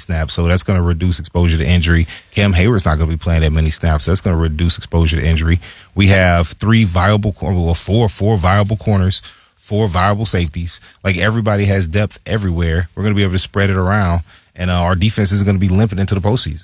snaps, so that's going to reduce exposure to injury. Cam Hayward's not going to be playing that many snaps, so that's going to reduce exposure to injury. We have four viable corners, 4 viable safeties. Like, everybody has depth everywhere. We're going to be able to spread it around, and our defense isn't going to be limping into the postseason.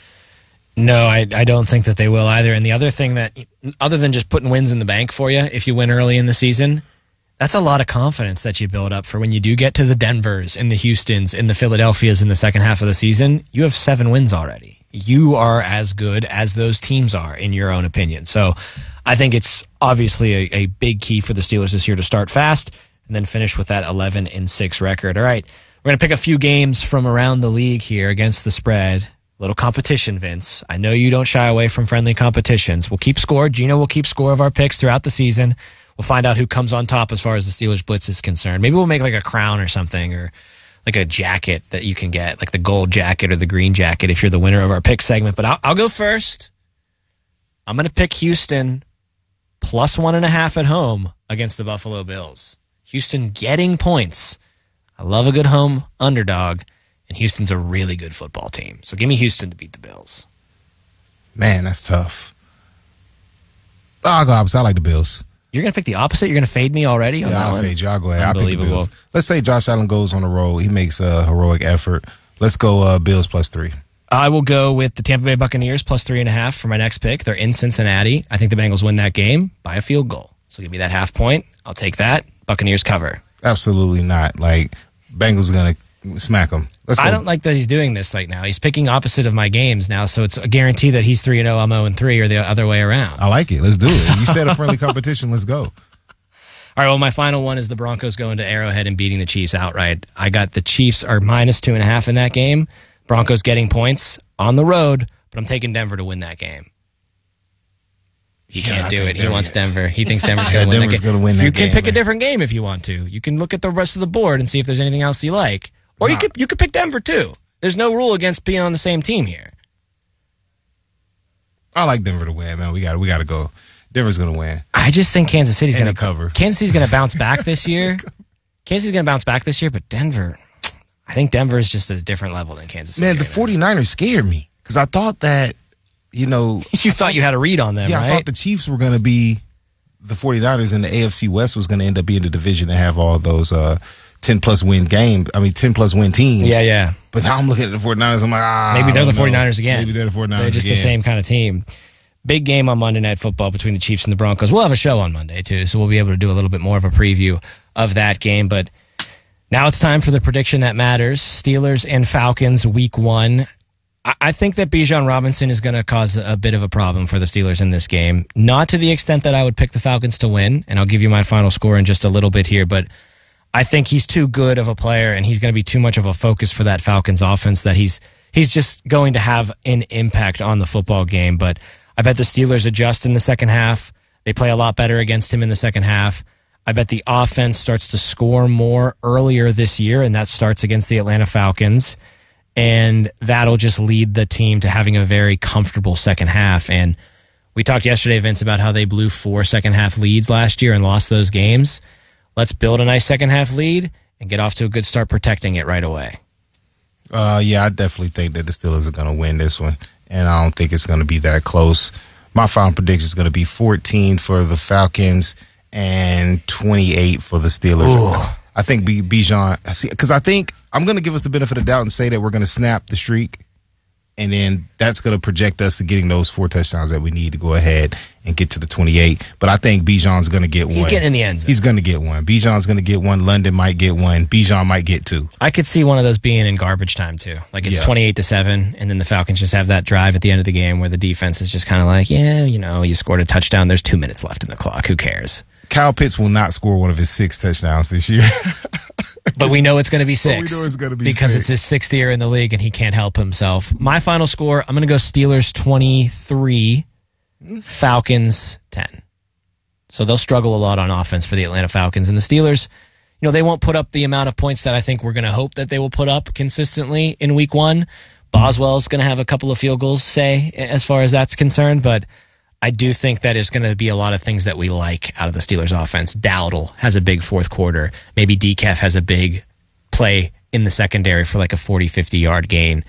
No, I don't think that they will either. And the other thing that, other than just putting wins in the bank for you, if you win early in the season, that's a lot of confidence that you build up for when you do get to the Denvers and the Houstons and the Philadelphias in the second half of the season. You have 7 wins already. You are as good as those teams are, in your own opinion. So I think it's obviously a big key for the Steelers this year to start fast and then finish with that 11-6 record. All right, we're going to pick a few games from around the league here against the spread. Little competition, Vince. I know you don't shy away from friendly competitions. We'll keep score. Gino will keep score of our picks throughout the season. We'll find out who comes on top as far as the Steelers Blitz is concerned. Maybe we'll make like a crown or something, or like a jacket that you can get, like the gold jacket or the green jacket if you're the winner of our pick segment. But I'll go first. I'm going to pick Houston plus 1.5 at home against the Buffalo Bills. Houston getting points. I love a good home underdog. And Houston's a really good football team. So give me Houston to beat the Bills. Man, that's tough. I'll go opposite. I like the Bills. You're going to pick the opposite? You're going to fade me already on that one? I'll fade you. I'll go ahead. Unbelievable. I'll pick the Bills. Let's say Josh Allen goes on the road. He makes a heroic effort. Let's go Bills plus 3. I will go with the Tampa Bay Buccaneers plus 3.5 for my next pick. They're in Cincinnati. I think the Bengals win that game by a field goal. So give me that half point. I'll take that. Buccaneers cover. Absolutely not. Like, Bengals are going to smack them. I don't like that he's doing this right now. He's picking opposite of my games now, so it's a guarantee that he's 3-0, I'm 0-3, or the other way around. I like it. Let's do it. You said a friendly competition. Let's go. All right, well, my final one is the Broncos going to Arrowhead and beating the Chiefs outright. I got the Chiefs are minus 2.5 in that game. Broncos getting points on the road, but I'm taking Denver to win that game. He can't do it. He wants Denver. He thinks Denver's going to win that game. You can pick a different game if you want to. You can look at the rest of the board and see if there's anything else you like. Or you could pick Denver too. There's no rule against being on the same team here. I like Denver to win, man. We got to go. Denver's going to win. I just think Kansas City's going to cover. Kansas City's going to bounce back this year. Kansas City's going to bounce back this year, but Denver, I think Denver is just at a different level than Kansas City. Man, the 49ers scared me because I thought that, you thought you had a read on them, right? I thought the Chiefs were going to be the 49ers, and the AFC West was going to end up being the division and have all those 10-plus win teams. Yeah. But now I'm looking at the 49ers, I'm like, maybe they're the 49ers again. Maybe they're the 49ers They're just again. the same kind of team. Big game on Monday Night Football between the Chiefs and the Broncos. We'll have a show on Monday, too, so we'll be able to do a little bit more of a preview of that game. But now it's time for the prediction that matters. Steelers and Falcons, week 1. I think that Bijan Robinson is going to cause a bit of a problem for the Steelers in this game. Not to the extent that I would pick the Falcons to win, and I'll give you my final score in just a little bit here, but I think he's too good of a player, and he's going to be too much of a focus for that Falcons offense that he's just going to have an impact on the football game. But I bet the Steelers adjust in the second half. They play a lot better against him in the second half. I bet the offense starts to score more earlier this year, and that starts against the Atlanta Falcons. And that'll just lead the team to having a very comfortable second half. And we talked yesterday, Vince, about how they blew 4 second-half leads last year and lost those games. Let's build a nice second-half lead and get off to a good start protecting it right away. Yeah, I definitely think that the Steelers are going to win this one, and I don't think it's going to be that close. My final prediction is going to be 14 for the Falcons and 28 for the Steelers. Ooh. I think Bijan, because I think I'm going to give us the benefit of the doubt and say that we're going to snap the streak, and then that's going to project us to getting those 4 touchdowns that we need to go ahead and get to the 28. But I think Bijan's going to get one. He's getting in the end zone. He's going to get one. Bijan's going to get one. London might get one. Bijan might get 2. I could see one of those being in garbage time, too. Like it's 28-7, and then the Falcons just have that drive at the end of the game where the defense is just kind of like, you scored a touchdown. There's 2 minutes left in the clock. Who cares? Kyle Pitts will not score one of his 6 touchdowns this year. But we know it's going to be 6. We know it's going to be because 6. It's his 6th year in the league and he can't help himself. My final score, I'm going to go Steelers 23, Falcons 10. So they'll struggle a lot on offense for the Atlanta Falcons. And the Steelers, they won't put up the amount of points that I think we're going to hope that they will put up consistently in week 1. Boswell's going to have a couple of field goals, as far as that's concerned, but I do think that it's going to be a lot of things that we like out of the Steelers offense. Dowdle has a big fourth quarter. Maybe DCAF has a big play in the secondary for like a 40, 50-yard gain.